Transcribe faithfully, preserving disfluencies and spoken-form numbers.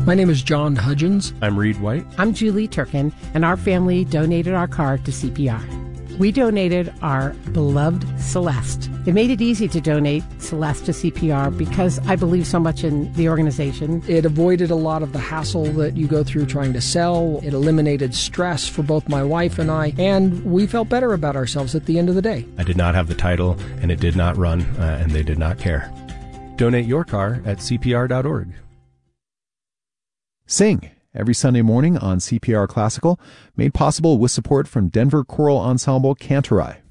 My name is John Hudgens. I'm Reed White. I'm Julie Turkin, and our family donated our car to C P R. We donated our beloved Celeste. It made it easy to donate Celeste to C P R because I believe so much in the organization. It avoided a lot of the hassle that you go through trying to sell. It eliminated stress for both my wife and I, and we felt better about ourselves at the end of the day. I did not have the title, and it did not run, uh, and they did not care. Donate your car at C P R dot org. Sing, every Sunday morning on C P R Classical, made possible with support from Denver Choral Ensemble Cantorai.